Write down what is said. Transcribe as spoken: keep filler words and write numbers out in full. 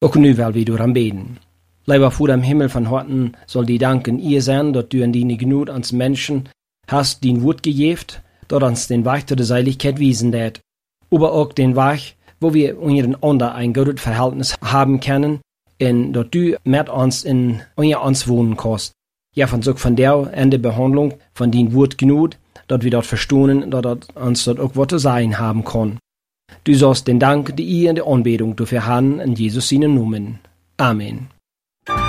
Auch nu will wir durch beten. Lieber Vater im Himmel von Horten, soll die Dank in ihr sein, dass du in deine Gnut ans Menschen hast dein Wort gegeben, dass uns den Weg zu der Seiligkeit wiesen dat. Aber auch den Weg, wo wir untereinander ein gutes Verhältnis haben können, und dass du mit uns in unser uns wohnen kannst. Ja, von so von der Ende Behandlung von dein Wort Gnut, dass wir dort verstehen, dass uns dort auch was zu sein haben kann. Du sollst den Dank, die ihr in der Anbetung dafür haben, in Jesus seinen Namen. Amen.